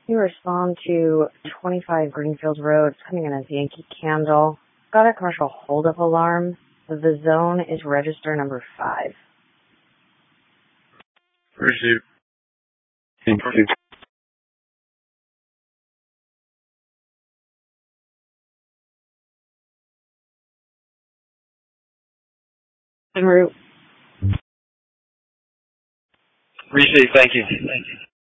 You respond to 25 Greenfield Road. It's coming in as Yankee Candle. Got a commercial holdup alarm. The zone is register number 5. Receive. Thank you. En route. Receive. Thank you.